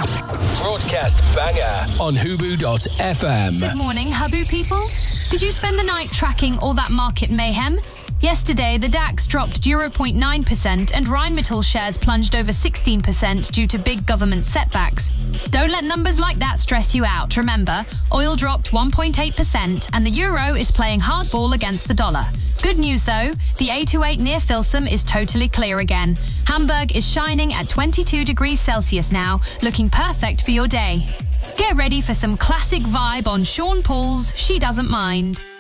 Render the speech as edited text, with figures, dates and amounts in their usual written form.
Broadcast banger on Hubu.fm. Good morning, Hubu people. Did you spend the night tracking all that market mayhem? Yesterday, the DAX dropped 0.9% and Rheinmetall shares plunged over 16% due to big government setbacks. Don't let numbers like that stress you out. Remember, oil dropped 1.8% and the euro is playing hardball against the dollar. Good news though, the A28 near Filsum is totally clear again. Hamburg is shining at 22 degrees Celsius now, looking perfect for your day. Get ready for some classic vibe on Sean Paul's She Doesn't Mind.